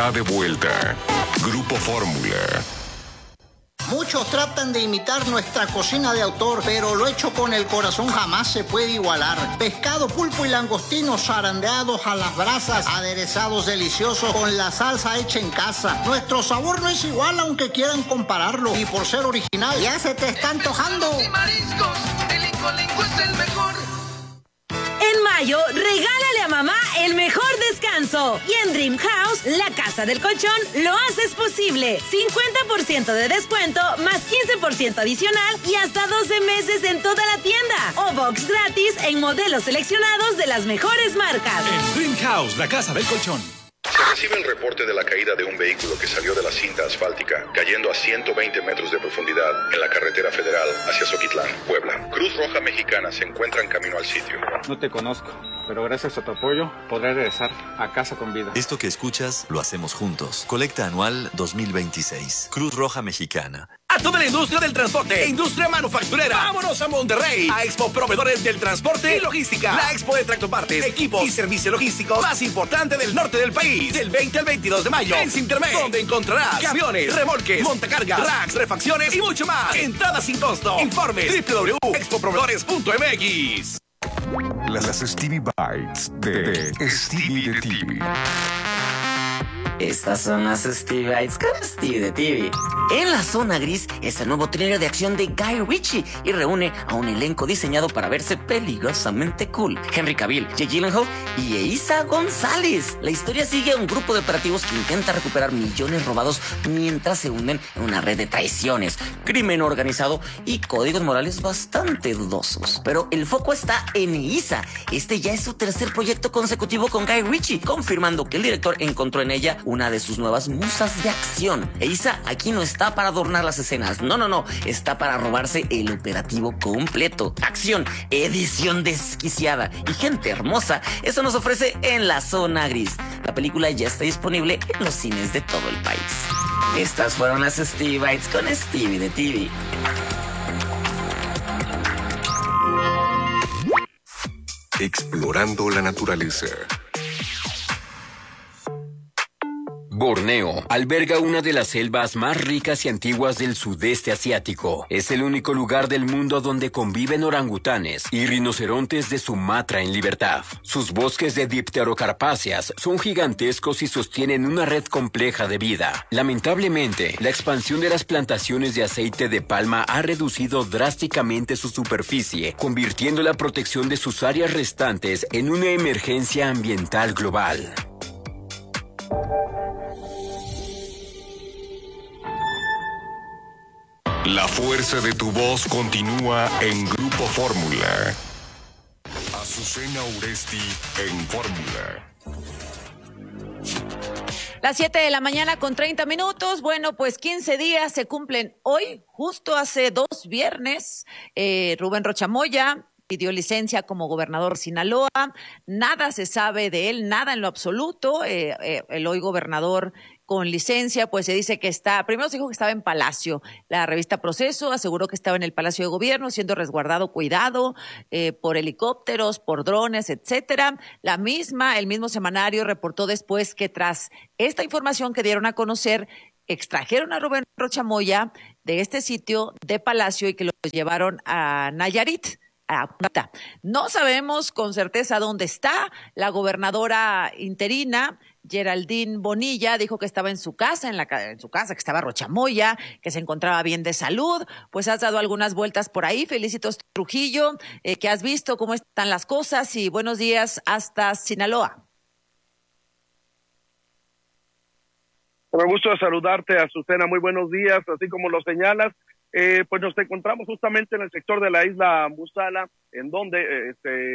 está de vuelta. Grupo Fórmula. Muchos tratan de imitar nuestra cocina de autor, pero lo hecho con el corazón jamás se puede igualar. Pescado, pulpo y langostinos zarandeados a las brasas, aderezados deliciosos con la salsa hecha en casa. Nuestro sabor no es igual aunque quieran compararlo, y por ser original ya se te está antojando. Y mariscos, el Incolinco es el mejor. En mayo, regálale a mamá el mejor descanso. Y en Dream House, la casa del colchón, lo haces posible. 50% de descuento, más 15% adicional y hasta 12 meses en toda la tienda. O box gratis en modelos seleccionados de las mejores marcas. En Dream House, la casa del colchón. Se recibe el reporte de la caída de un vehículo que salió de la cinta asfáltica, cayendo a 120 metros de profundidad en la carretera federal hacia Zoquitlán, Puebla. Cruz Roja Mexicana se encuentra en camino al sitio. No te conozco, pero gracias a tu apoyo podré regresar a casa con vida. Esto que escuchas lo hacemos juntos. Colecta Anual 2026. Cruz Roja Mexicana. A toda la industria del transporte e industria manufacturera. Vámonos a Monterrey, a Expo Proveedores del Transporte y Logística. La expo de tractopartes, equipos y servicio logístico más importante del norte del país. Del 20 al 22 de mayo en Cintermex, donde encontrarás camiones, remolques, montacargas, racks, refacciones y mucho más. Entrada sin costo. Informes www.expoproveedores.mx. Las Stevie Bites de Stevie de TV. Estas son las Stevie Bites con Stevie de TV. En la zona gris es el nuevo thriller de acción de Guy Ritchie y reúne a un elenco diseñado para verse peligrosamente cool. Henry Cavill, Jake Gyllenhaal y Eiza González. La historia sigue a un grupo de operativos que intenta recuperar millones robados mientras se hunden en una red de traiciones, crimen organizado y códigos morales bastante dudosos. Pero el foco está en Eiza. Este ya es su tercer proyecto consecutivo con Guy Ritchie, confirmando que el director encontró en ella una de sus nuevas musas de acción. Eiza aquí no está para adornar las escenas, no, está para robarse el operativo completo. Acción, edición desquiciada y gente hermosa, eso nos ofrece En la Zona Gris. La película ya está disponible en los cines de todo el país. Estas fueron las Stevie Bites con Stevie de TV. Explorando la naturaleza. Borneo alberga una de las selvas más ricas y antiguas del sudeste asiático. Es el único lugar del mundo donde conviven orangutanes y rinocerontes de Sumatra en libertad. Sus bosques de dipterocarpáceas son gigantescos y sostienen una red compleja de vida. Lamentablemente, la expansión de las plantaciones de aceite de palma ha reducido drásticamente su superficie, convirtiendo la protección de sus áreas restantes en una emergencia ambiental global. La fuerza de tu voz continúa en Grupo Fórmula. Azucena Uresti en Fórmula. Las 7 de la mañana con 30 minutos. Bueno, pues 15 días se cumplen hoy, justo hace 2 viernes. Rubén Rocha Moya pidió licencia como gobernador de Sinaloa. Nada se sabe de él, nada en lo absoluto. El hoy gobernador con licencia, pues se dice que primero se dijo que estaba en Palacio. La revista Proceso aseguró que estaba en el Palacio de Gobierno siendo resguardado, cuidado por helicópteros, por drones, etcétera. El mismo semanario reportó después que tras esta información que dieron a conocer, extrajeron a Rubén Rocha Moya de este sitio de Palacio y que lo llevaron a Nayarit. No sabemos con certeza dónde está. La gobernadora interina, Geraldine Bonilla, dijo que estaba en su casa, que estaba Rocha Moya, que se encontraba bien de salud. Pues has dado algunas vueltas por ahí. Felicitos Trujillo, que has visto cómo están las cosas y buenos días hasta Sinaloa. Con el gusto de saludarte, Azucena, muy buenos días, así como lo señalas. Pues nos encontramos justamente en el sector de la isla Musala, en donde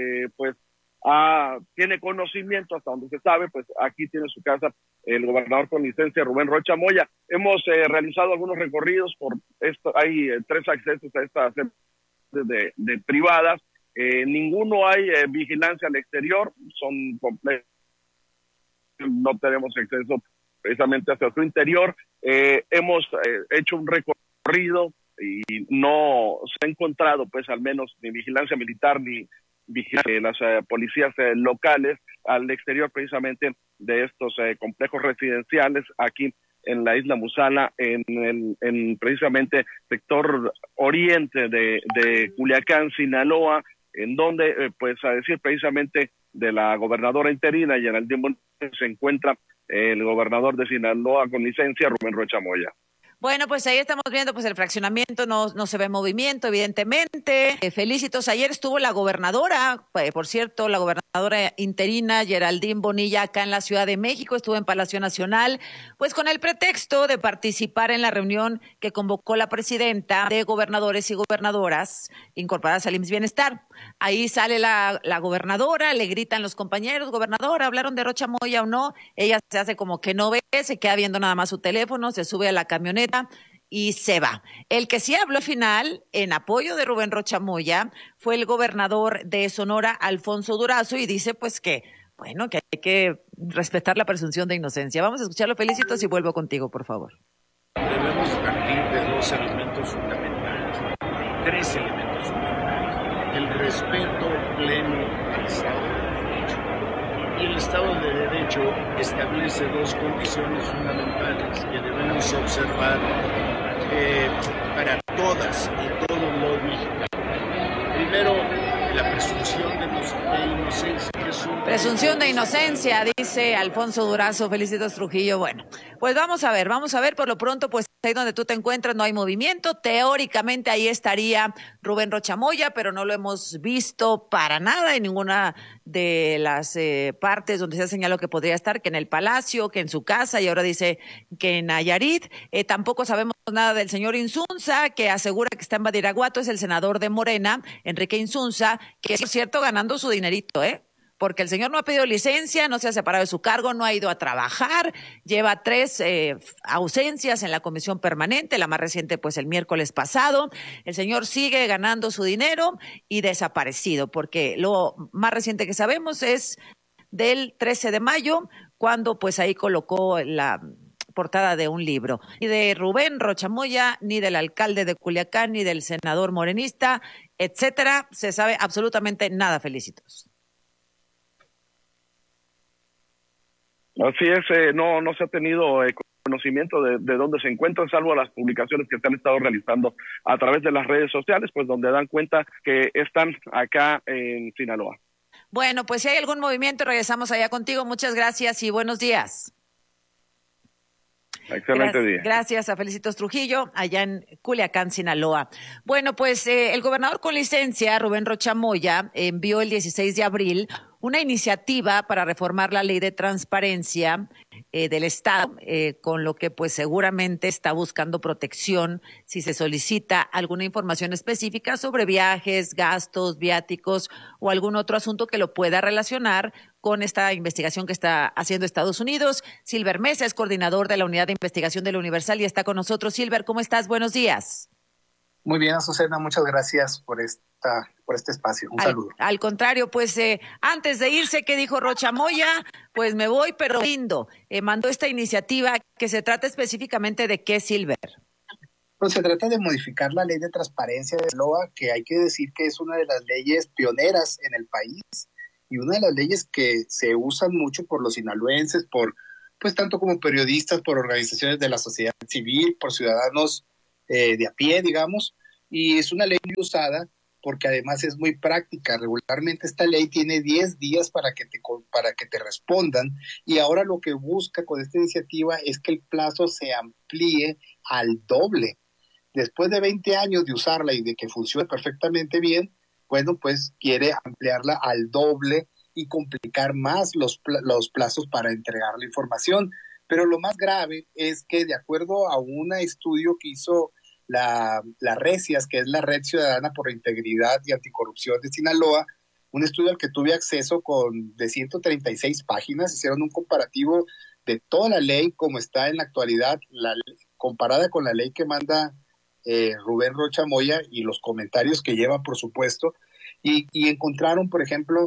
tiene conocimiento, hasta donde se sabe, pues aquí tiene su casa el gobernador con licencia Rubén Rocha Moya. Hemos realizado algunos recorridos por esto, hay 3 accesos a estas de privadas, ninguno hay vigilancia al exterior, son completos, no tenemos acceso precisamente hacia su interior. Hemos hecho un recorrido y no se ha encontrado, pues al menos, ni vigilancia militar ni vigilancia de las policías locales al exterior precisamente de estos complejos residenciales aquí en la isla Musala, en precisamente sector oriente de Culiacán, Sinaloa, en donde, pues a decir precisamente de la gobernadora interina, Geraldine Bonilla, se encuentra el gobernador de Sinaloa con licencia, Rubén Rocha Moya. Bueno, pues ahí estamos viendo pues el fraccionamiento, no se ve movimiento, evidentemente. Felicitos, ayer estuvo la gobernadora, por cierto, la gobernadora interina Geraldine Bonilla acá en la Ciudad de México, estuvo en Palacio Nacional, pues con el pretexto de participar en la reunión que convocó la presidenta de gobernadores y gobernadoras incorporadas al IMSS Bienestar. Ahí sale la gobernadora, le gritan los compañeros, gobernadora, ¿hablaron de Rocha Moya o no? Ella se hace como que no ve, se queda viendo nada más su teléfono, se sube a la camioneta y se va. El que sí habló al final en apoyo de Rubén Rocha Moya fue el gobernador de Sonora, Alfonso Durazo, y dice pues que, bueno, que hay que respetar la presunción de inocencia. Vamos a escucharlo, Felicitos, y vuelvo contigo, por favor. Debemos partir de dos elementos fundamentales, tres elementos fundamentales. El respeto pleno al Estado de Derecho. Y el Estado de Derecho establece dos condiciones fundamentales que debemos observar para todas y todos los mexicanos. Primero, la presunción de inocencia. Presunción de inocencia, dice Alfonso Durazo. Felicitos, Trujillo. Bueno, pues vamos a ver, por lo pronto, pues ahí donde tú te encuentras no hay movimiento. Teóricamente ahí estaría Rubén Rocha Moya, pero no lo hemos visto para nada en ninguna de las partes donde se ha señalado que podría estar, que en el Palacio, que en su casa, y ahora dice que en Nayarit. Tampoco sabemos nada del señor Insunza, que asegura que está en Badiraguato, es el senador de Morena, Enrique Insunza, que es cierto ganando su dinerito, porque el señor no ha pedido licencia, no se ha separado de su cargo, no ha ido a trabajar, lleva 3 ausencias en la comisión permanente, la más reciente pues el miércoles pasado. El señor sigue ganando su dinero y desaparecido, porque lo más reciente que sabemos es del 13 de mayo, cuando pues ahí colocó la portada de un libro. Ni de Rubén Rocha Moya, ni del alcalde de Culiacán, ni del senador morenista, etcétera, se sabe absolutamente nada. Felicitos. Así es, no se ha tenido conocimiento de dónde se encuentran, salvo las publicaciones que se han estado realizando a través de las redes sociales, pues donde dan cuenta que están acá en Sinaloa. Bueno, pues si hay algún movimiento, regresamos allá contigo. Muchas gracias y buenos días. Excelente día. Gracias a Felicitos Trujillo, allá en Culiacán, Sinaloa. Bueno, pues el gobernador con licencia, Rubén Rocha Moya, envió el 16 de abril una iniciativa para reformar la ley de transparencia del Estado, con lo que pues seguramente está buscando protección si se solicita alguna información específica sobre viajes, gastos, viáticos o algún otro asunto que lo pueda relacionar con esta investigación que está haciendo Estados Unidos. Silver Mesa es coordinador de la Unidad de Investigación de la Universal y está con nosotros. Silver, ¿cómo estás? Buenos días. Muy bien, Azucena, muchas gracias por este espacio. Un saludo. Al contrario, pues antes de irse, ¿qué dijo Rocha Moya? Pues me voy, pero lindo. Mandó esta iniciativa que se trata específicamente de qué, Silver. Pues se trata de modificar la ley de transparencia de Sinaloa, que hay que decir que es una de las leyes pioneras en el país y una de las leyes que se usan mucho por los sinaloenses, pues tanto como periodistas, por organizaciones de la sociedad civil, por ciudadanos de a pie, digamos, y es una ley muy usada porque además es muy práctica. Regularmente esta ley tiene 10 días para que te respondan, y ahora lo que busca con esta iniciativa es que el plazo se amplíe al doble. Después de 20 años de usarla y de que funcione perfectamente bien, bueno, pues quiere ampliarla al doble y complicar más los plazos para entregar la información. Pero lo más grave es que, de acuerdo a un estudio que hizo la RECIAS, que es la Red Ciudadana por la Integridad y Anticorrupción de Sinaloa, un estudio al que tuve acceso de 136 páginas, hicieron un comparativo de toda la ley como está en la actualidad, comparada con la ley que manda Rubén Rocha Moya y los comentarios que lleva, por supuesto, y encontraron, por ejemplo,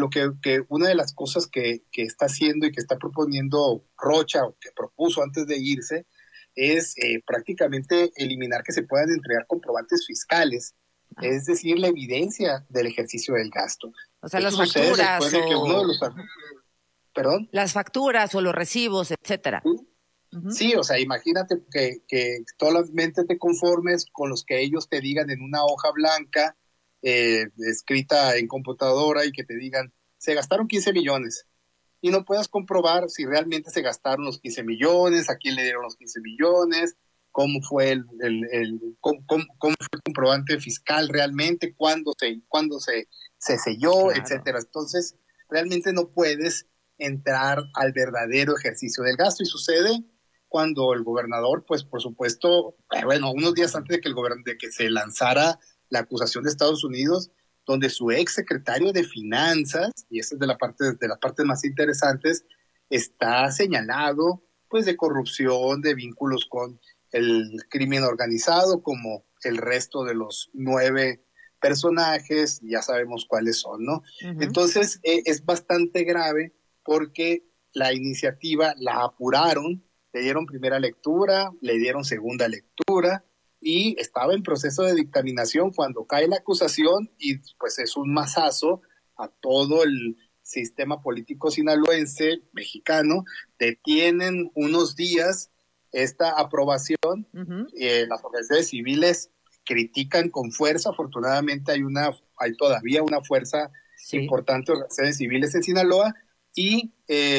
que una de las cosas que está haciendo y que está proponiendo Rocha, o que propuso antes de irse, es prácticamente eliminar que se puedan entregar comprobantes fiscales, es decir, la evidencia del ejercicio del gasto. O sea, Esto las facturas sucede después de que uno de los... ¿Perdón? Las facturas o los recibos, etcétera. Sí, o sea, imagínate que solamente te conformes con los que ellos te digan en una hoja blanca, escrita en computadora, y que te digan, se gastaron 15 millones. Y no puedas comprobar si realmente se gastaron los 15 millones, a quién le dieron los 15 millones, cómo fue cómo fue el comprobante fiscal realmente, cuándo se selló, Claro. etcétera. Entonces, realmente no puedes entrar al verdadero ejercicio del gasto, y sucede cuando el gobernador, pues por supuesto, bueno, unos días antes de que se lanzara la acusación de Estados Unidos, donde su ex secretario de Finanzas, y esa es de las partes más interesantes, está señalado pues de corrupción, de vínculos con el crimen organizado, como el resto de los 9 personajes, ya sabemos cuáles son, ¿no? Entonces, es bastante grave porque la iniciativa la apuraron, le dieron primera lectura, le dieron segunda lectura, y estaba en proceso de dictaminación cuando cae la acusación, y pues es un mazazo a todo el sistema político sinaloense, mexicano. Detienen unos días esta aprobación. Las organizaciones civiles critican con fuerza. Afortunadamente hay todavía una fuerza importante de organizaciones civiles en Sinaloa, y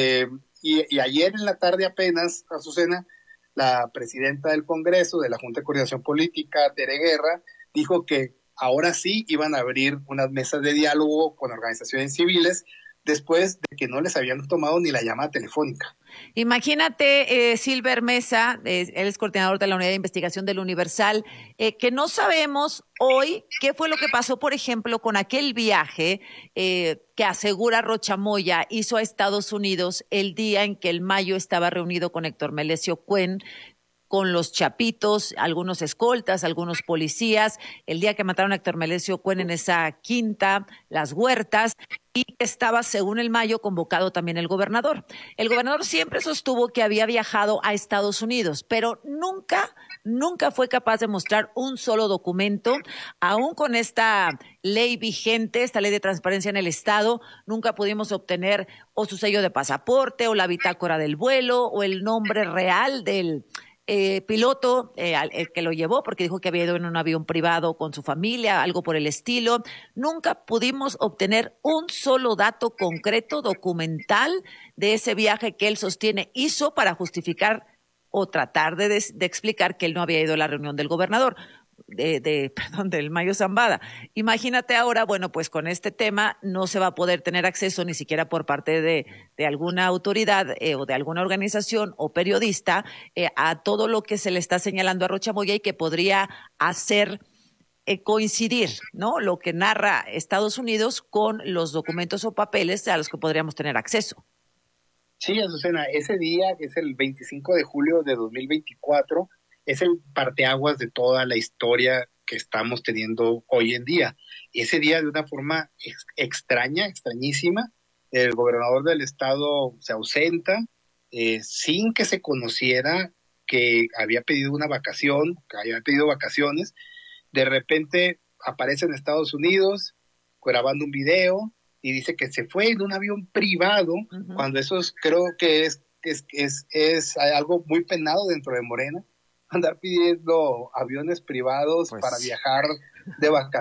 ayer en la tarde apenas, Azucena, la presidenta del Congreso, de la Junta de Coordinación Política, Tere Guerra, dijo que ahora sí iban a abrir unas mesas de diálogo con organizaciones civiles, después de que no les habían tomado ni la llamada telefónica. Imagínate, Silver Mesa, él es coordinador de la Unidad de Investigación del Universal, que no sabemos hoy qué fue lo que pasó, por ejemplo, con aquel viaje que asegura Rocha Moya hizo a Estados Unidos el día en que el Mayo estaba reunido con Héctor Melesio Cuen, con los chapitos, algunos escoltas, algunos policías, el día que mataron a Héctor Melesio Cuen en esa quinta, Las Huertas, y estaba, según el Mayo, convocado también el gobernador. El gobernador siempre sostuvo que había viajado a Estados Unidos, pero nunca fue capaz de mostrar un solo documento, aún con esta ley vigente, esta ley de transparencia en el Estado. Nunca pudimos obtener o su sello de pasaporte, o la bitácora del vuelo, o el nombre real del piloto el que lo llevó, porque dijo que había ido en un avión privado con su familia, algo por el estilo. Nunca pudimos obtener un solo dato concreto, documental, de ese viaje que él sostiene hizo para justificar o tratar de explicar que él no había ido a la reunión del gobernador, del Mayo Zambada. Imagínate ahora, bueno, pues con este tema no se va a poder tener acceso ni siquiera por parte de alguna autoridad o de alguna organización o periodista a todo lo que se le está señalando a Rocha Moya, y que podría hacer coincidir, ¿no?, lo que narra Estados Unidos con los documentos o papeles a los que podríamos tener acceso. Sí, Azucena, ese día, que es el 25 de julio de 2024, es el parteaguas de toda la historia que estamos teniendo hoy en día. Ese día, de una forma extrañísima, el gobernador del estado se ausenta sin que se conociera que había pedido una vacación, que había pedido vacaciones. De repente aparece en Estados Unidos grabando un video y dice que se fue en un avión privado, cuando eso creo que es algo muy penado dentro de Morena, andar pidiendo aviones privados para viajar de vacaciones.